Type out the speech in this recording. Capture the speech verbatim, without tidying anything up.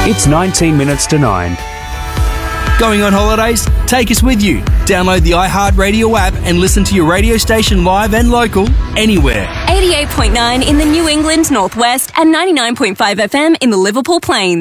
It's nineteen minutes to nine. Going on holidays? Take us with you. Download the iHeartRadio app and listen to your radio station live and local, anywhere. eighty-eight point nine in the New England Northwest and ninety-nine point five F M in the Liverpool Plains.